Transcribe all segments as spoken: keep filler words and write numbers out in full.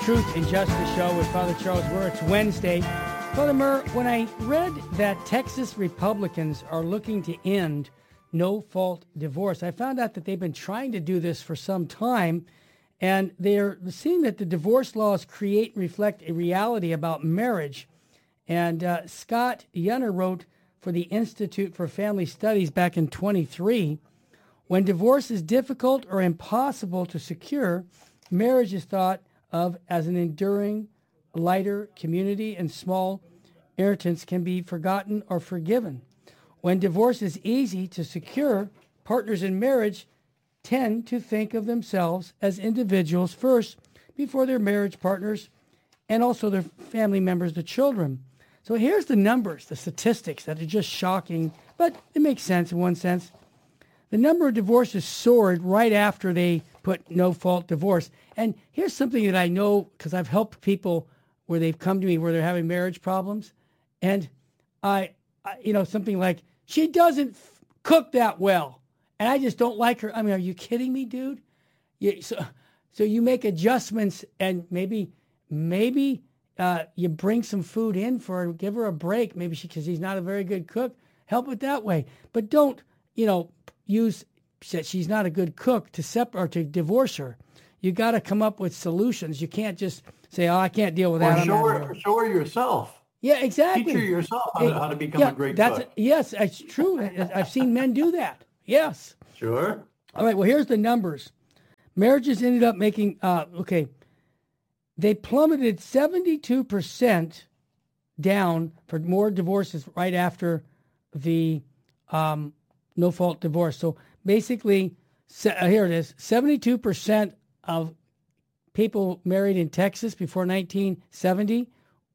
Truth and Justice Show with Father Charles Murr. It's Wednesday. Father Murr, when I read that Texas Republicans are looking to end no-fault divorce, I found out that they've been trying to do this for some time, and they're seeing that the divorce laws create and reflect a reality about marriage. And uh, Scott Yunner wrote for the Institute for Family Studies back in twenty-three, when divorce is difficult or impossible to secure, marriage is thought of as an enduring, lighter community, and small irritants can be forgotten or forgiven. When divorce is easy to secure, partners in marriage tend to think of themselves as individuals first before their marriage partners and also their family members, the children. So here's the numbers, the statistics that are just shocking, but it makes sense in one sense. The number of divorces soared right after they put no-fault divorce. And here's something that I know because I've helped people where they've come to me where they're having marriage problems. And I, I you know, something like, she doesn't f- cook that well. And I just don't like her. I mean, are you kidding me, dude? You, so, so you make adjustments and maybe, maybe uh, you bring some food in for her, give her a break. Maybe she, because he's not a very good cook, help it that way. But don't, you know, use that she's not a good cook to separate or to divorce her. You got to come up with solutions. You can't just say, "Oh, I can't deal with that." Or show her, show her yourself. Yeah, exactly. Teach her yourself how, hey, to, how to become yeah, a great that's cook. A, yes, it's true. I've seen men do that. Yes. Sure. All right. Well, here's the numbers. Marriages ended up making. Uh, okay, they plummeted seventy-two percent down for more divorces right after the um, no-fault divorce. So basically, uh, here it is, seventy-two percent of people married in Texas before nineteen seventy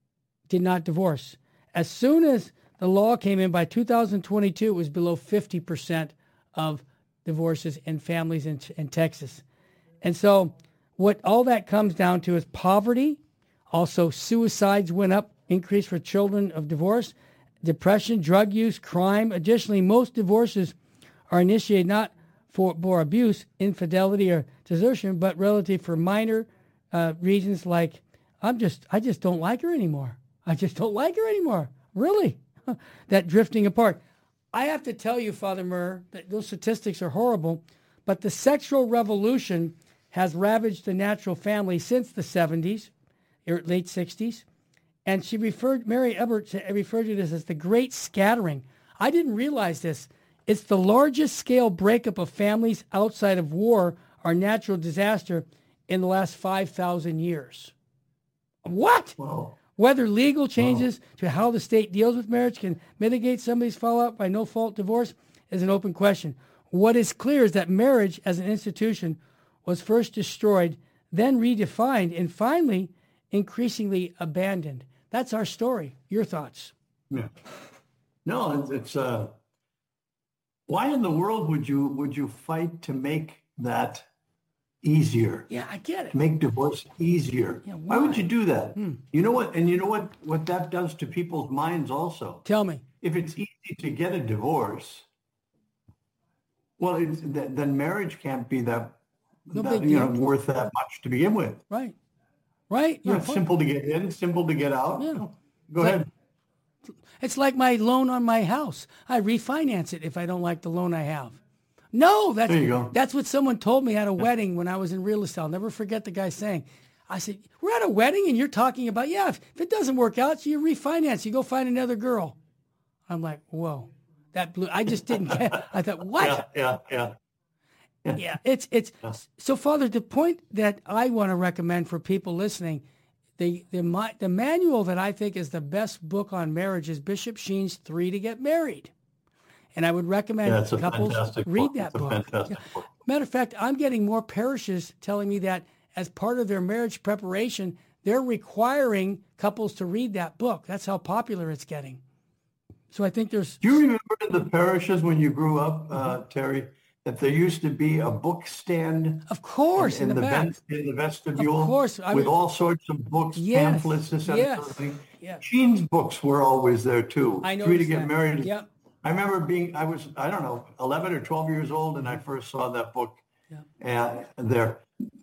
did not divorce. As soon as the law came in by two thousand twenty-two, it was below fifty percent of divorces in families in, in Texas. And so what all that comes down to is poverty. Also, suicides went up, increased for children of divorce, depression, drug use, crime. Additionally, most divorces are initiated not for, for abuse, infidelity, or desertion, but relative for minor uh, reasons like, I'm just, I just don't like her anymore. I just don't like her anymore. Really? That drifting apart. I have to tell you, Father Murr, that those statistics are horrible, but the sexual revolution has ravaged the natural family since the seventies, or late sixties. And she referred, Mary Ebert referred to this as the Great Scattering. I didn't realize this. It's the largest scale breakup of families outside of war or natural disaster in the last five thousand years. What? Wow. Whether legal changes wow. to how the state deals with marriage can mitigate somebody's fallout by no-fault divorce is an open question. What is clear is that marriage as an institution was first destroyed, then redefined, and finally increasingly abandoned. That's our story. Your thoughts? Yeah. No, it's, it's uh, why in the world would you would you fight to make that easier? Yeah, I get it. Make divorce easier. Yeah, why? why would you do that? Hmm. You know what? And you know what? What that does to people's minds also. Tell me. If it's easy to get a divorce, well, it's, then marriage can't be that, no that you know, worth that much to begin with. Right. Right. You know, it's simple to get in, simple to get out. Yeah. Go it's ahead. Like, it's like my loan on my house. I refinance it if I don't like the loan I have. No, that's there you go. That's what someone told me at a wedding when I was in real estate. I'll never forget the guy saying, I said, we're at a wedding and you're talking about, yeah, if, if it doesn't work out, so you refinance, you go find another girl. I'm like, whoa, that blew, I just didn't get, I thought, what? Yeah, yeah, yeah. Yeah, it's, it's, yeah. So Father, the point that I want to recommend for people listening, the, the, my, the manual that I think is the best book on marriage is Bishop Sheen's Three to Get Married. And I would recommend yeah, couples read book. that it's book. Yeah. book. Matter of fact, I'm getting more parishes telling me that as part of their marriage preparation, they're requiring couples to read that book. That's how popular it's getting. So I think there's... Do you remember in the parishes when you grew up, uh, Terry, that there used to be a book stand? Of course, in, in, in the, the back. Vent, in the vestibule? Of course. I with mean, all sorts of books, yes, pamphlets, this and yes, everything. yes. Sheen's books were always there too. I know. Three to Get Married. Yep. I remember being, I was, I don't know, eleven or twelve years old, and I first saw that book yeah. uh, there.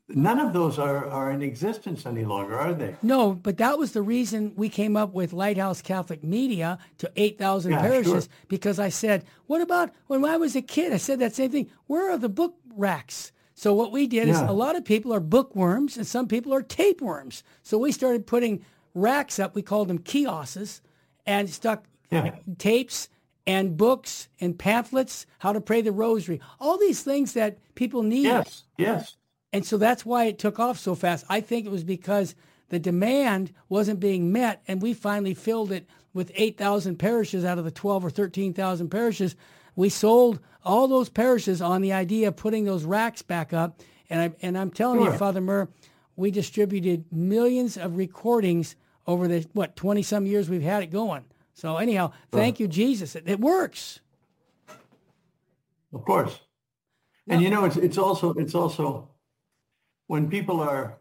none of those are, are in existence any longer, are they? No, but that was the reason we came up with Lighthouse Catholic Media to eight thousand Yeah, parishes, sure. because I said, what about when I was a kid? I said that same thing. Where are the book racks? So what we did is Yeah. a lot of people are bookworms and some people are tapeworms. So we started putting racks up. We called them kiosks, and stuck Yeah. tapes and books and pamphlets, how to pray the rosary, all these things that people need. Yes, yes. And so that's why it took off so fast. I think it was because the demand wasn't being met, and we finally filled it with eight thousand parishes out of the twelve or thirteen thousand parishes. We sold all those parishes on the idea of putting those racks back up. And, I, and I'm telling Sure. you, Father Murr, we distributed millions of recordings over the, what, twenty-some years we've had it going. So anyhow, thank you, Jesus. It, it works. Of course. And you know, it's it's also it's also when people are,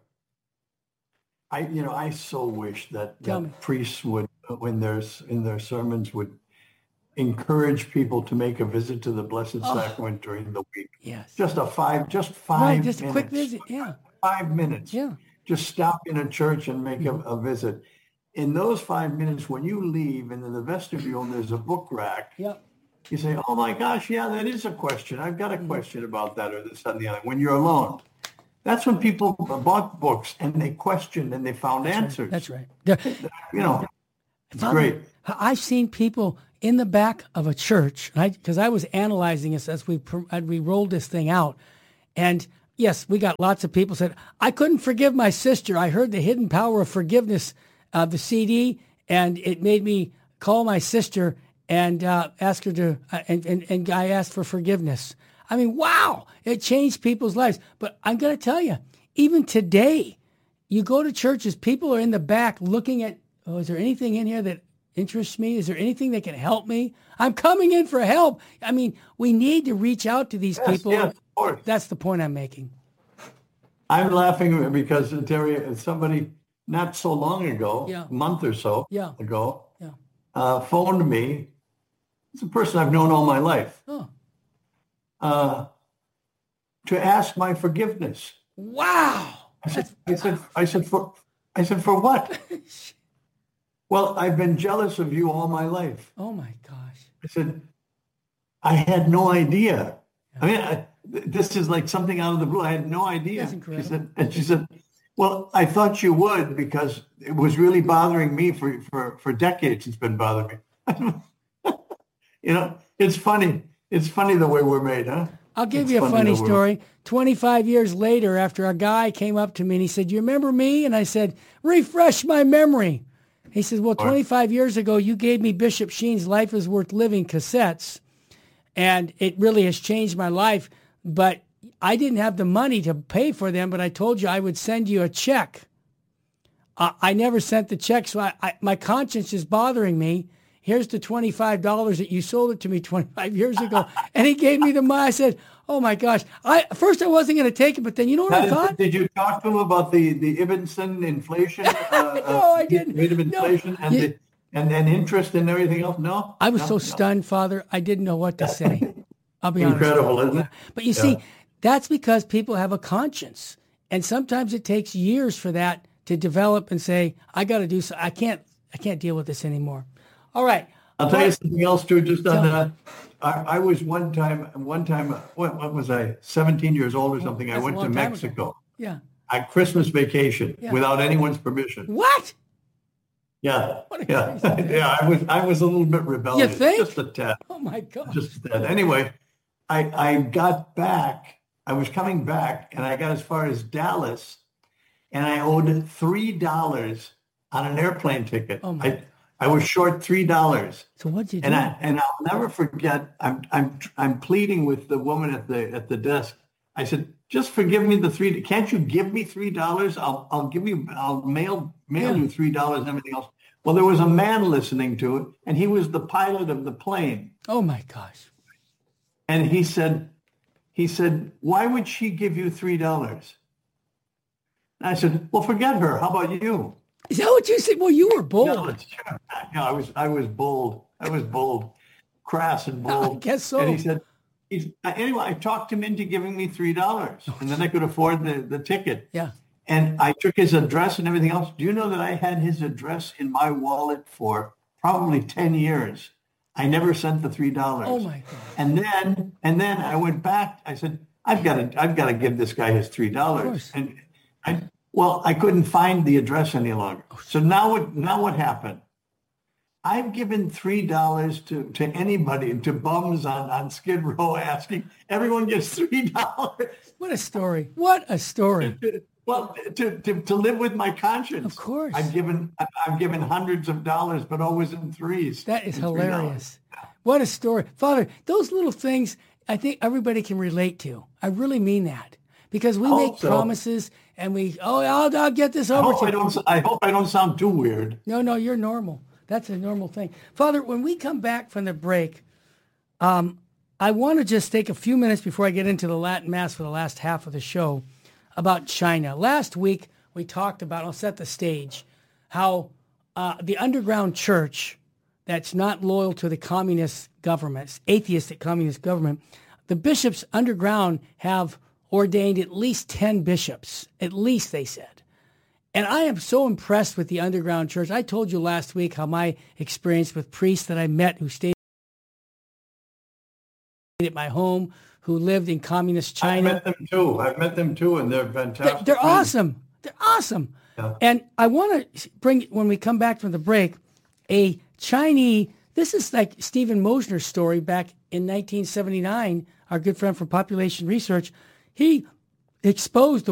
I you know, I so wish that, Tell me. that priests would, when there's in their sermons, would encourage people to make a visit to the Blessed Sacrament during the week. Yes. Just a five, just five Right, just a minutes. quick visit, yeah. Five minutes. Yeah. Just stop in a church and make a, a visit. In those five minutes, when you leave and in the vestibule, there's a book rack. Yep. You say, oh my gosh, yeah, that is a question. I've got a question about that or this, that, and the other. When you're alone. That's when people bought books and they questioned and they found answers. That's right. The- You know, it's Father, great. I've seen people in the back of a church, because I, I was analyzing this as we pr- as we rolled this thing out. And yes, we got lots of people said, I couldn't forgive my sister. I heard the Hidden Power of Forgiveness, uh, the C D, and it made me call my sister and uh, ask her to, uh, and, and, and I asked for forgiveness. I mean, wow, it changed people's lives. But I'm going to tell you, even today, you go to churches, people are in the back looking at, oh, is there anything in here that interests me? Is there anything that can help me? I'm coming in for help. I mean, we need to reach out to these Yes, people. yes, of course. That's the point I'm making. I'm laughing because, Terry, somebody not so long ago, Yeah. a month or so Yeah. ago, Yeah. uh, phoned me. It's a person I've known all my life. Oh, Uh, to ask my forgiveness. wow. I said, I said, I said, for, I said, for what? Well, I've been jealous of you all my life. Oh my gosh. I said, I had no idea. I mean, I, this is like something out of the blue. I had no idea. That's She incredible. said, and she said, well, I thought you would because it was really bothering me for, for, for decades. It's been bothering me. You know, it's funny. It's funny the way we're made, huh? I'll give It's you a funny the way- story. twenty-five years later, after a guy came up to me and he said, you remember me? And I said, refresh my memory. He said, well, twenty-five years ago, you gave me Bishop Sheen's Life is Worth Living cassettes, and it really has changed my life. But I didn't have the money to pay for them, but I told you I would send you a check. Uh, I never sent the check, so I, I, my conscience is bothering me. Here's the twenty-five dollars that you sold it to me twenty-five years ago. And he gave me the money. I said, oh my gosh. I First I wasn't going to take it, but then you know what Now, I thought? Did you talk to him about the, the Ibbenson inflation? Uh, No, I didn't. Rate of No. inflation and, You- the, and, and interest and everything else? No? I was No? so No. stunned, Father. I didn't know what to say. I'll be honest. Incredible, isn't it? But you Yeah. see, that's because people have a conscience. And sometimes it takes years for that to develop and say, I got to do so. I can't, I can't deal with this anymore. All right. I'll tell you something else too, just on Tell me. that. I, I was one time, one time, what, what was I, seventeen years old or something? I that's a went to long time ago. Mexico Yeah. on Christmas vacation Yeah. without anyone's permission. What? Yeah, What a yeah, crazy thing. yeah. I was, I was a little bit rebellious. think? Just a tad, Oh my God. just a tad. Anyway, I, I got back. I was coming back, and I got as far as Dallas, and I owed three dollars on an airplane ticket. Oh, my. I, I was short three dollars. So what'd you do? And I and I'll never forget. I'm I'm I'm pleading with the woman at the at the desk. I said, "Just forgive me the three. Can't you give me three dollars? I'll I'll give you. I'll mail mail Yeah. you three dollars and everything else." Well, there was a man listening to it, and he was the pilot of the plane. oh my gosh. And he said, he said, "Why would she give you three dollars?" I said, "Well, forget her. How about you?" Is that what you said? Well, you were bold. No, it's true. No, I was I was bold. I was bold, crass and bold. I guess so. And he said, he's, uh, anyway, I talked him into giving me three dollars, and then I could afford the, the ticket. Yeah. And I took his address and everything else. Do you know that I had his address in my wallet for probably ten years? I never sent the three dollars. Oh my God. And then, and then I went back. I said, I've got to, I've got to give this guy his three dollars. And I, well, I couldn't find the address any longer. So now what, now what happened? I've given three dollars to, to anybody, to bums on, on Skid Row asking, everyone gets three dollars. What a story. What a story. Well, to, to, to live with my conscience. Of course. I've given, I've given hundreds of dollars, but always in threes. That is hilarious. What a story. Father, those little things I think everybody can relate to. I really mean that. Because we make so. promises and we, oh, I'll, I'll get this I over hope to I you. don't, I hope I don't sound too weird. No, no, you're normal. That's a normal thing. Father, when we come back from the break, um, I want to just take a few minutes before I get into the Latin Mass for the last half of the show about China. Last week, we talked about, I'll set the stage, how uh, the underground church that's not loyal to the communist governments, atheistic communist government, the bishops underground have ordained at least ten bishops, at least they said. And I am so impressed with the underground church. I told you last week how my experience with priests that I met who stayed at my home, who lived in communist China. I've met them too. I've met them too, and they're fantastic. They're, they're awesome. They're awesome. Yeah. And I want to bring, when we come back from the break, a Chinese, this is like Stephen Mosner's story back in nineteen seventy-nine, our good friend from Population Research. He exposed the